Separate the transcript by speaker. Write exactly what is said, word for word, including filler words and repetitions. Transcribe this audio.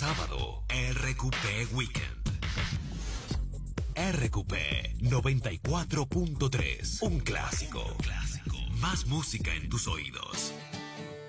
Speaker 1: sábado, R Q P Weekend. R Q P noventa y cuatro punto tres. Un clásico. Más música en tus oídos.